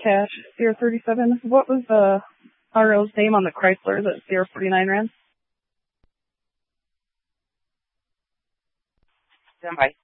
cash, CR37. What was the RO's name on the Chrysler that CR49 ran? Stand by.